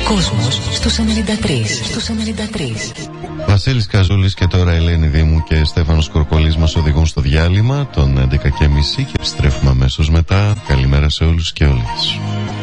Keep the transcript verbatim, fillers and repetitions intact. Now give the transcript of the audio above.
Κόσμος στους ενενήντα τρία. Στους ενενήντα τρία. Βασίλης Καζούλης και τώρα Ελένη Δήμου και Στέφανος Κορκολής μας οδηγούν στο διάλειμμα των έντεκα και μισή και επιστρέφουμε αμέσως μετά. Καλημέρα σε όλους και όλες.